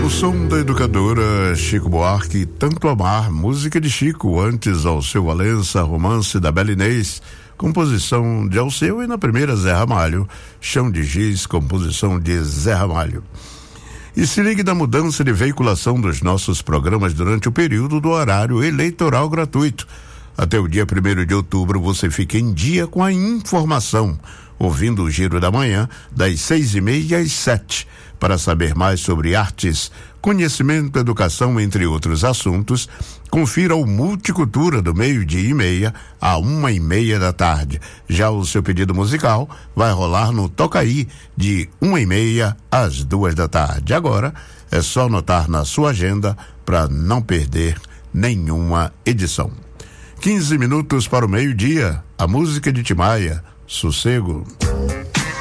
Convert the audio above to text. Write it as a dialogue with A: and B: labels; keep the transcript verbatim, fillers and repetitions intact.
A: O som da educadora Chico Buarque, Tanto Amar, música de Chico, antes Alceu Valença, romance da Bela Inês, composição de Alceu, e na primeira Zé Ramalho, Chão de Giz, composição de Zé Ramalho. E se ligue na mudança de veiculação dos nossos programas durante o período do horário eleitoral gratuito. Até o dia primeiro de outubro você fica em dia com a informação, ouvindo o Giro da Manhã, das seis e meia às sete. Para saber mais sobre artes, conhecimento, educação, entre outros assuntos, confira o Multicultura do meio-dia e meia a uma e meia da tarde. Já o seu pedido musical vai rolar no Tocaí, de uma e meia às duas da tarde. Agora é só anotar na sua agenda para não perder nenhuma edição. quinze minutos para o meio-dia, a música de Tim Maia, Sossego.